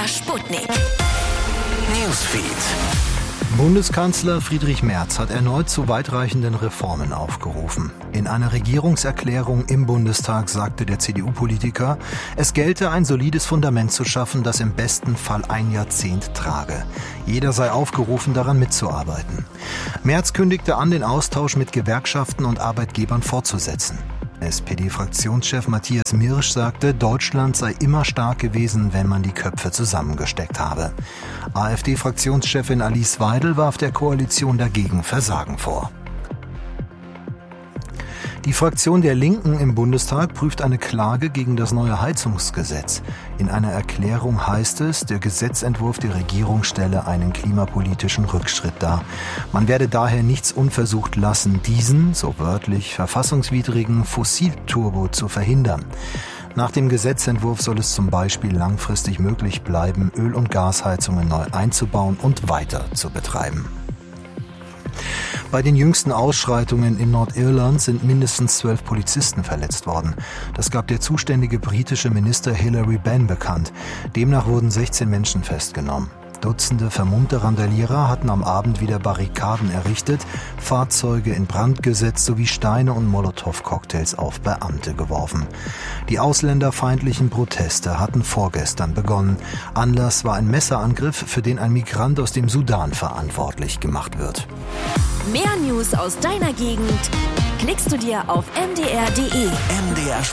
MDR Sputnik. Newsfeed. Bundeskanzler Friedrich Merz hat erneut zu weitreichenden Reformen aufgerufen. In einer Regierungserklärung im Bundestag sagte der CDU-Politiker, es gelte ein solides Fundament zu schaffen, das im besten Fall ein Jahrzehnt trage. Jeder sei aufgerufen, daran mitzuarbeiten. Merz kündigte an, den Austausch mit Gewerkschaften und Arbeitgebern fortzusetzen. SPD-Fraktionschef Matthias Mirsch sagte, Deutschland sei immer stark gewesen, wenn man die Köpfe zusammengesteckt habe. AfD-Fraktionschefin Alice Weidel warf der Koalition dagegen Versagen vor. Die Fraktion der Linken im Bundestag prüft eine Klage gegen das neue Heizungsgesetz. In einer Erklärung heißt es, der Gesetzentwurf der Regierung stelle einen klimapolitischen Rückschritt dar. Man werde daher nichts unversucht lassen, diesen, so wörtlich, verfassungswidrigen Fossilturbo zu verhindern. Nach dem Gesetzentwurf soll es zum Beispiel langfristig möglich bleiben, Öl- und Gasheizungen neu einzubauen und weiter zu betreiben. Bei den jüngsten Ausschreitungen in Nordirland sind mindestens 12 Polizisten verletzt worden. Das gab der zuständige britische Minister Hilary Benn bekannt. Demnach wurden 16 Menschen festgenommen. Dutzende vermummte Randalierer hatten am Abend wieder Barrikaden errichtet, Fahrzeuge in Brand gesetzt sowie Steine und Molotow-Cocktails auf Beamte geworfen. Die ausländerfeindlichen Proteste hatten vorgestern begonnen. Anlass war ein Messerangriff, für den ein Migrant aus dem Sudan verantwortlich gemacht wird. Mehr News aus deiner Gegend klickst du dir auf mdr.de. MDR